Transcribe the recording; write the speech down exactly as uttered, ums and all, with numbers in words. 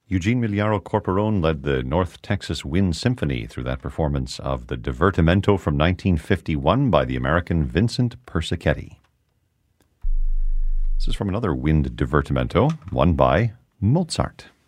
Eugene Miliaro Corporone led the North Texas Wind Symphony through that performance of the Divertimento from nineteen fifty-one by the American Vincent Persichetti. This is from another wind divertimento, one by Mozart.